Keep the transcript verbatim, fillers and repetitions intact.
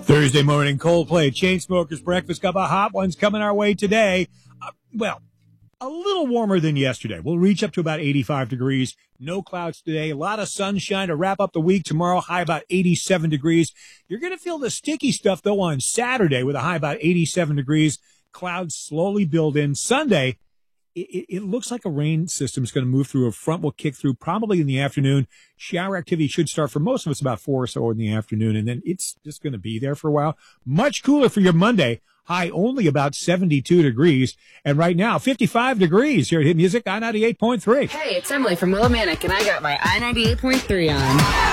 Thursday morning Coldplay, Chainsmokers Breakfast Cup of hot ones coming our way today. Uh, well, a little warmer than yesterday. We'll reach up to about eighty-five degrees. No clouds today. A lot of sunshine to wrap up the week. Tomorrow, high about eighty-seven degrees. You're going to feel the sticky stuff, though, on Saturday with a high about eighty-seven degrees. Clouds slowly build in. Sunday, it, it looks like a rain system is going to move through. A front will kick through probably in the afternoon. Shower activity should start for most of us about four or so in the afternoon, and then it's just going to be there for a while. Much cooler for your Monday. High only about seventy-two degrees. And right now, fifty-five degrees here at Hit Music, I ninety-eight point three. Hey, it's Emily from Willimantic, and I got my I ninety-eight point three on.